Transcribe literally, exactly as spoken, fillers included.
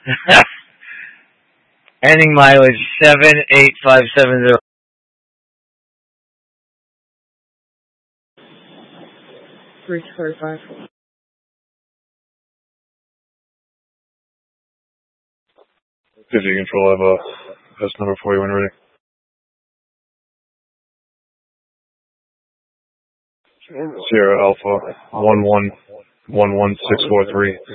Ending mileage seven eight five seven zero. three forty-five. fifty control, I have a house number for you when ready. Sierra Alpha one one one one six four three.